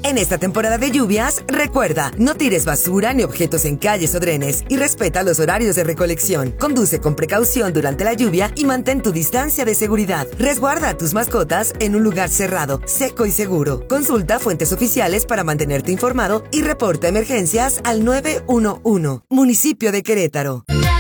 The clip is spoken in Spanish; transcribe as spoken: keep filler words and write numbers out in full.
En esta temporada de lluvias, recuerda, no tires basura ni objetos en calles o drenes y respeta los horarios de recolección. Conduce con precaución durante la lluvia y mantén tu distancia de seguridad. Resguarda a tus mascotas en un lugar cerrado, seco y seguro. Consulta fuentes oficiales para mantenerte informado y reporta emergencias al nueve uno uno. Municipio de Querétaro.